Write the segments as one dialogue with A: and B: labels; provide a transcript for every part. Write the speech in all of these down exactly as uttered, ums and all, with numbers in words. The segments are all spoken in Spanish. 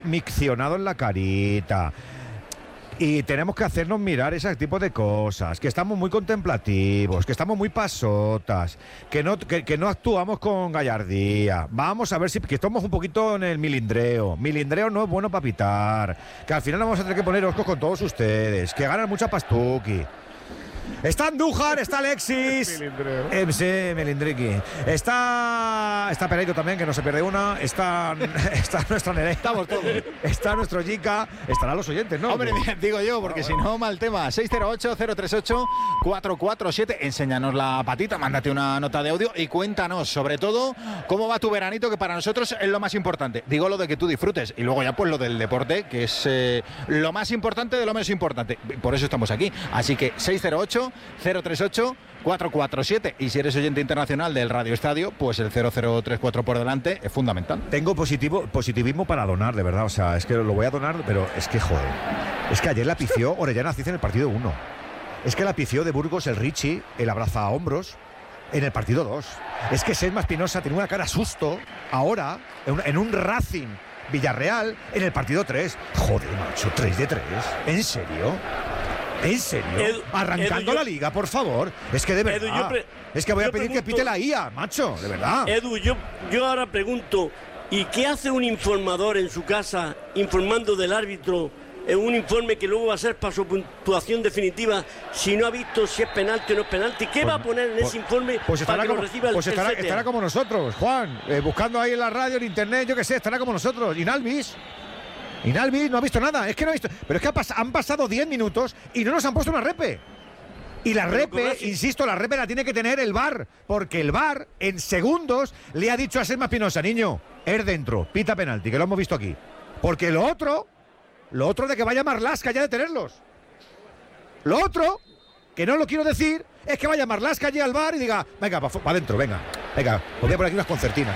A: miccionado en la carita. Y tenemos que hacernos mirar ese tipo de cosas, que estamos muy contemplativos, que estamos muy pasotas, que no, que, que no actuamos con gallardía. Vamos a ver si que estamos un poquito en el milindreo. Milindreo no es bueno para pitar, que al final vamos a tener que poner oscos con todos ustedes, que ganan mucha pastuqui. Está Andújar, está Alexis. Eh, sí, Melindriqui. Está. Está Pereiro también, que no se pierde una. Está. Está nuestra Nerea.
B: Estamos todos.
A: Está nuestro Jica. Estarán los oyentes, ¿no?
B: Hombre, digo yo, porque si no, mal tema. seis cero ocho, cero tres ocho, cuatro cuatro siete. Enséñanos la patita, mándate una nota de audio y cuéntanos, sobre todo, cómo va tu veranito, que para nosotros es lo más importante. Digo lo de que tú disfrutes. Y luego ya, pues, lo del deporte, que es eh, lo más importante de lo menos importante. Por eso estamos aquí. Así que seis cero ocho, cero tres ocho, cuatro cuatro siete. Y si eres oyente internacional del Radio Estadio, pues el cero cero tres cuatro por delante es fundamental.
A: Tengo positivo, positivismo para donar, de verdad. O sea, es que lo voy a donar, pero es que, joder. Es que ayer la pifió Orellana Cid en el partido uno. Es que la pifió de Burgos el Richie, el abraza a hombros, en el partido dos. Es que Sesma Espinosa tiene una cara susto ahora, en un, en un Racing Villarreal, en el partido tres. Joder, macho, tres de tres. ¿En serio? ¿En serio? Edu, Arrancando Edu, la liga, por favor. Es que de verdad. Edu, pre- es que voy a pedir pregunto, que pite la I A, macho, de verdad.
C: Edu, yo, yo ahora pregunto, ¿y qué hace un informador en su casa informando del árbitro en un informe que luego va a ser para su puntuación definitiva si no ha visto si es penalti o no es penalti? ¿Qué pues, va a poner en pues, ese informe
A: pues
C: para que
A: como,
C: lo reciba el
A: Pues estará,
C: el
A: estará como nosotros, Juan, eh, buscando ahí en la radio, en internet, yo qué sé, estará como nosotros. Inalvis. Inalvi no ha visto nada, es que no ha visto. Pero es que ha pas- han pasado diez minutos y no nos han puesto una repe. Y la repe, insisto, la repe la tiene que tener el V A R, porque el V A R en segundos le ha dicho a Sesma Espinosa, niño, es dentro, pita penalti, que lo hemos visto aquí. Porque lo otro, lo otro de que vaya Marlaska ya de tenerlos. Lo otro, que no lo quiero decir, es que vaya Marlaska allí al V A R y diga, venga, para pa adentro, venga, venga, os voy a poner aquí unas concertinas.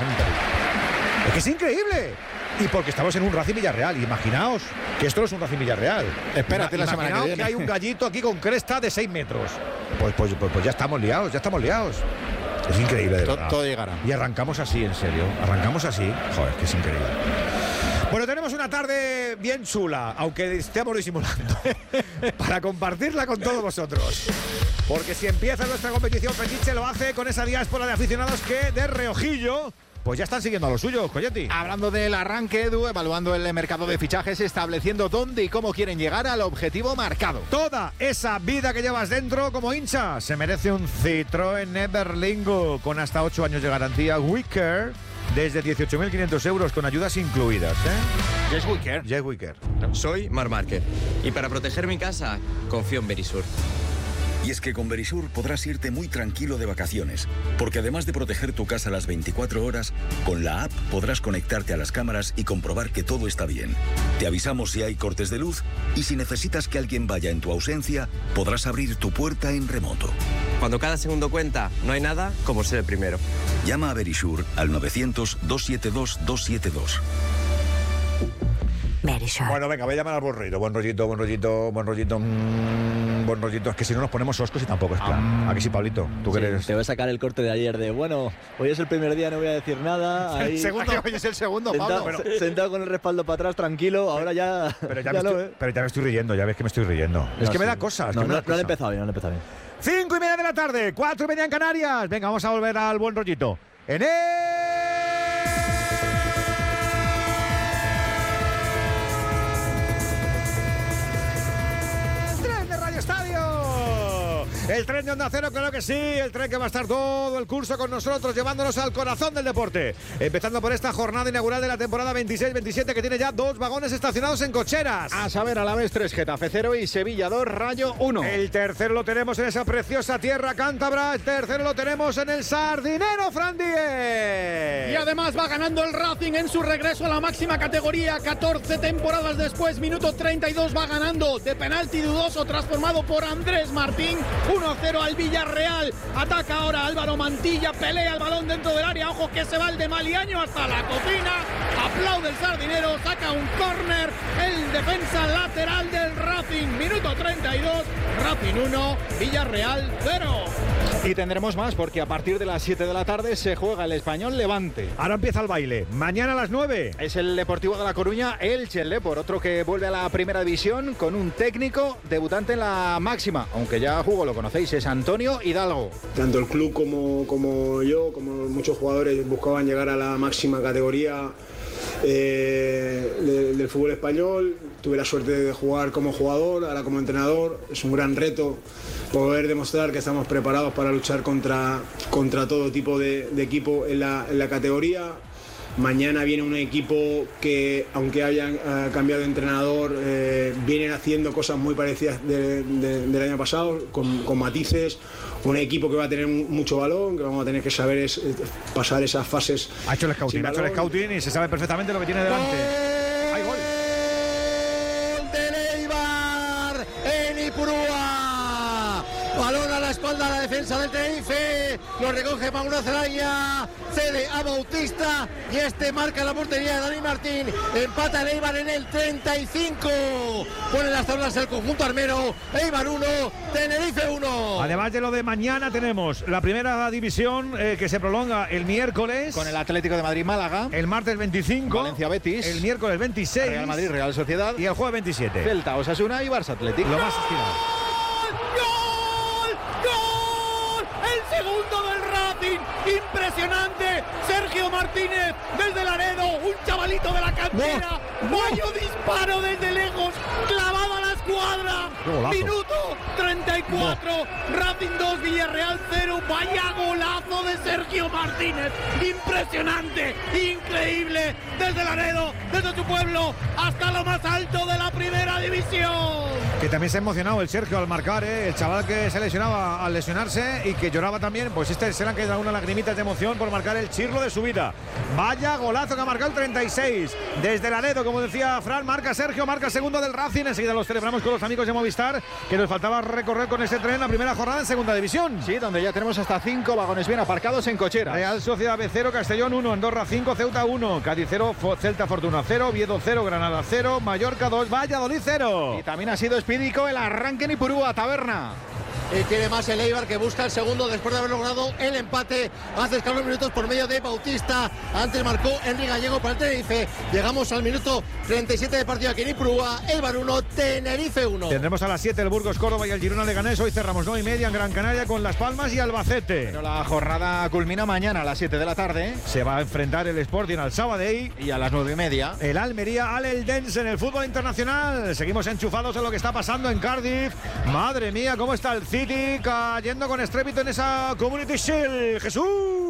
A: Es que es increíble. Y porque estamos en un Racing Villarreal. Imaginaos que esto no es un Racing Villarreal.
B: Espérate la semana que viene.
A: Que hay un gallito aquí con cresta de seis metros. Pues, pues, pues, pues ya estamos liados, ya estamos liados. Es increíble, de verdad.
B: Todo llegará.
A: Y arrancamos así, en serio. Arrancamos así. Joder, que es increíble. Bueno, tenemos una tarde bien chula, aunque estemos disimulando, para compartirla con todos vosotros. Porque si empieza nuestra competición, Fetiche lo hace con esa diáspora de aficionados que de reojillo pues ya están siguiendo a los suyos, Coyetti.
B: Hablando del arranque, Edu, evaluando el mercado de fichajes, estableciendo dónde y cómo quieren llegar al objetivo marcado.
A: Toda esa vida que llevas dentro como hincha se merece un Citroën Everlingo con hasta ocho años de garantía Wicker desde dieciocho mil quinientos euros con ayudas incluidas, ¿eh?
B: Yes, Wicker.
A: Yes, Wicker.
D: Soy Marc Márquez y para proteger mi casa confío en Verisur.
E: Y es que con Verisur podrás irte muy tranquilo de vacaciones, porque además de proteger tu casa las veinticuatro horas, con la app podrás conectarte a las cámaras y comprobar que todo está bien. Te avisamos si hay cortes de luz y si necesitas que alguien vaya en tu ausencia, podrás abrir tu puerta en remoto.
D: Cuando cada segundo cuenta, no hay nada como ser el primero.
E: Llama a Verisur al novecientos, doscientos setenta y dos, doscientos setenta y dos.
F: Verisur.
A: Bueno, venga, voy a llamar al buen rollito, buen rollito, buen rollito, buen rollito, mmm, buen rollito. Es que si no nos ponemos oscos y tampoco es plan. ¿A que sí, Pablito? ¿Tú
G: sí,
A: crees?
G: Te voy a sacar el corte de ayer de, bueno, hoy es el primer día, no voy a decir nada. Ahí,
B: el segundo, hoy es el segundo,
G: sentado,
B: Pablo.
G: Pero, sentado con el respaldo para atrás, tranquilo, ahora ya...
A: Pero ya,
G: ya
A: me,
G: no,
A: estoy,
G: ¿eh?
A: pero ya me estoy riendo, ya ves que me estoy riendo. Es
G: no,
A: que me
G: sí.
A: da cosas.
G: No,
A: que me
G: no,
A: da
G: no
A: cosas.
G: han empezado bien, no han empezado bien.
A: Cinco y media de la tarde, cuatro y media en Canarias. Venga, vamos a volver al buen rollito. En el... tren de Radio Estadio. El tren de Onda Cero, claro que sí. El tren que va a estar todo el curso con nosotros, llevándonos al corazón del deporte. Empezando por esta jornada inaugural de la temporada veintiséis veintisiete, que tiene ya dos vagones estacionados en cocheras.
B: A saber, Alavés tres, Getafe cero y Sevilla dos, Rayo uno.
A: El tercero lo tenemos en esa preciosa tierra cántabra. El tercero lo tenemos en el Sardinero, Fran Díez.
H: Y además va ganando el Racing en su regreso a la máxima categoría. catorce temporadas después, minuto treinta y dos, va ganando de penalti dudoso, transformado por Andrés Martín. uno a cero al Villarreal. Ataca ahora Álvaro Mantilla, pelea el balón dentro del área. Ojo que se va el de Maliaño hasta la cocina. Aplaude el Sardinero, saca un córner. El defensa lateral del Racing. Minuto treinta y dos, Racing uno, Villarreal cero.
B: Y tendremos más porque a partir de las siete de la tarde se juega el Español Levante.
A: Ahora empieza el baile. Mañana a las nueve.
B: Es el Deportivo de La Coruña, Elche, el Depor, otro que vuelve a la primera división con un técnico debutante en la máxima, aunque ya jugó, lo conocéis, es Antonio Hidalgo.
F: Tanto el club como, como yo, como muchos jugadores buscaban llegar a la máxima categoría eh, de, del fútbol español. Tuve la suerte de jugar como jugador, ahora como entrenador. Es un gran reto poder demostrar que estamos preparados para luchar contra, contra todo tipo de, de equipo en la, en la categoría. Mañana viene un equipo que, aunque hayan uh, cambiado de entrenador, eh, vienen haciendo cosas muy parecidas de, de, del año pasado, con, con matices. Un equipo que va a tener mucho balón, que vamos a tener que saber es, es pasar esas fases.
A: Ha hecho el scouting, ha hecho el scouting y se sabe perfectamente lo que tiene delante. ¡Hay gol!
H: ¡De Leibar en Ipurúa! Balón a la espalda a la defensa del Tenerife. Lo recoge Mauro Zelaya. Cede a Bautista. Y este marca la portería de Dani Martín. Empata el Eibar en el treinta y cinco. Pone las tablas el conjunto armero. Eibar uno, Tenerife uno.
A: Además de lo de mañana, tenemos la primera división eh, que se prolonga el miércoles.
B: Con el Atlético de Madrid-Málaga.
A: El martes veinticinco.
B: Valencia-Betis.
A: El miércoles veintiséis.
B: Real Madrid-Real Sociedad.
A: Y el jueves veintisiete.
B: Celta, Osasuna y Barça-Atlético.
A: Lo más estirado.
H: Segundo del Racing, impresionante. Sergio Martínez desde Laredo, un chavalito de la cantera. Vaya disparo desde lejos, clavado a la escuadra. Minuto treinta y cuatro, no. Racing dos, Villarreal cero. Vaya golazo de Sergio Martínez, impresionante, increíble. Desde Laredo, desde su pueblo, hasta lo más alto de la primera división.
A: Que también se ha emocionado el Sergio al marcar, ¿eh? El chaval que se lesionaba al lesionarse y que lloraba también, pues este se le han quedado unas lagrimitas de emoción por marcar el chirlo de su vida. Vaya golazo que ha marcado el treinta y seis. Desde Laredo, como decía Fran, marca Sergio, marca segundo del Racing. Enseguida los celebramos con los amigos de Movistar, que nos faltaba recorrer con este tren la primera jornada en segunda división.
B: Sí, donde ya tenemos hasta cinco vagones bien aparcados en cocheras.
A: Real Sociedad B cero, Castellón uno, Andorra cinco, Ceuta uno, Cádiz cero, Celta Fortuna cero, Oviedo cero, Granada cero, Mallorca dos, Valladolid cero.
B: Y también ha sido espídico el arranque en Ipurúa, Taberna.
H: Y tiene más el Eibar, que busca el segundo después de haber logrado el empate hace escasos minutos por medio de Bautista. Antes marcó Henry Gallego para el Tenerife. Llegamos al minuto treinta y siete de partido aquí en Ipurúa. Eibar uno, Tenerife uno.
A: Tendremos a las siete el Burgos Córdoba y el Girona Leganés. Hoy cerramos nueve y media en Gran Canaria con Las Palmas y Albacete.
B: Pero la jornada culmina mañana a las siete de la tarde.
A: Se va a enfrentar el Sporting al Sabadell.
B: Y a las nueve y media
A: el Almería al Eldense en el fútbol internacional. Seguimos enchufados en lo que está pasando en Cardiff. Madre mía, cómo está el City cayendo con estrépito en esa Community Shield. Jesús.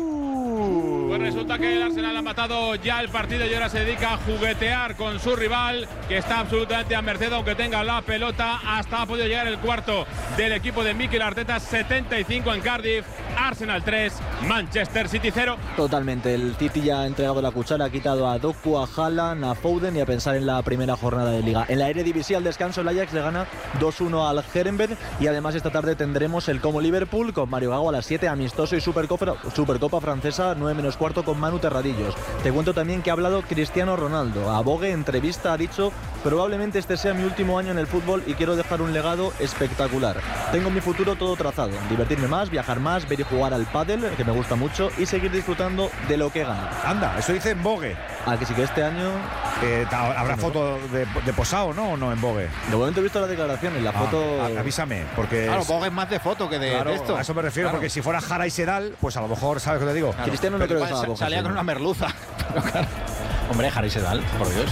I: Pues resulta que el Arsenal ha matado ya el partido y ahora se dedica a juguetear con su rival, que está absolutamente a merced, aunque tenga la pelota. Hasta ha podido llegar el cuarto del equipo de Mikel Arteta. Setenta y cinco en Cardiff, Arsenal tres, Manchester City cero.
G: Totalmente, el City ya ha entregado la cuchara, ha quitado a Doku, a Haaland, a Foden y a pensar en la primera jornada de Liga. En la Eredivisie, al descanso, el Ajax le gana dos uno al Herenveen y además esta tarde tendremos el Como Liverpool con Mario Gago a las siete, amistoso y Supercopa, Supercopa francesa, nueve menos cuarto con Manu Terradillos. Te cuento también que ha hablado Cristiano Ronaldo. A Vogue, entrevista, ha dicho: probablemente este sea mi último año en el fútbol y quiero dejar un legado espectacular. Tengo mi futuro todo trazado, divertirme más, viajar más, ver y jugar al pádel, que me gusta mucho, y seguir disfrutando de lo que gano.
A: Anda, eso dice en Vogue.
G: Ah, que sí que este año...
A: Eh, ¿Habrá foto de, de posado, no? ¿O no en Vogue?
G: De momento he visto las declaraciones, la
A: ah,
G: foto...
A: A, avísame, porque...
B: Claro, Vogue es más de foto que de,
A: claro,
B: de esto.
A: A eso me refiero, claro. Porque si fuera Jara y Sedal, pues a lo mejor, ¿sabes lo que te digo?
G: Claro. Cristiano no creo que salga
B: Salía con una merluza. Hombre, Jara y Sedal, por Dios.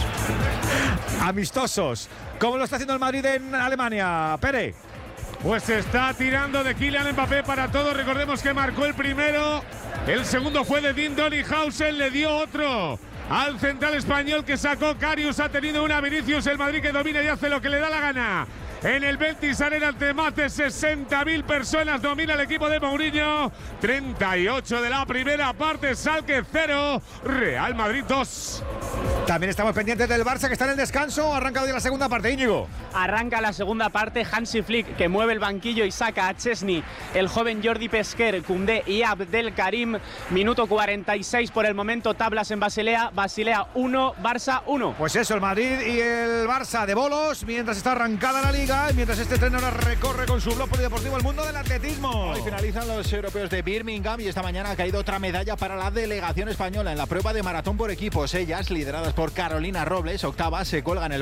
A: Amistosos. ¿Cómo lo está haciendo el Madrid en Alemania, Pere?
I: Pues se está tirando de Kylian Mbappé para todos. Recordemos que marcó el primero. El segundo fue de Dean Donninghausen. Le dio otro al central español que sacó Karius. Ha tenido una Vinicius. El Madrid que domina y hace lo que le da la gana. En el Betis Arena ante más de sesenta mil personas domina el equipo de Mourinho. treinta y ocho de la primera parte. Schalke cero. Real Madrid dos.
A: También estamos pendientes del Barça, que está en el descanso. Ha arrancado ya la segunda parte, Íñigo.
J: Arranca la segunda parte, Hansi Flick, que mueve el banquillo y saca a Chesney, el joven Jordi Pesquer, Koundé y Abdelkarim. Minuto cuarenta y seis por el momento, tablas en Basilea. Basilea uno, Barça uno.
A: Pues eso, el Madrid y el Barça de bolos, mientras está arrancada la Liga y mientras este tren ahora recorre con su blog polideportivo el mundo del atletismo.
B: Hoy finalizan los europeos de Birmingham y esta mañana ha caído otra medalla para la delegación española en la prueba de maratón por equipos. Ellas, lideradas por Carolina Robles, octava, se cuelgan el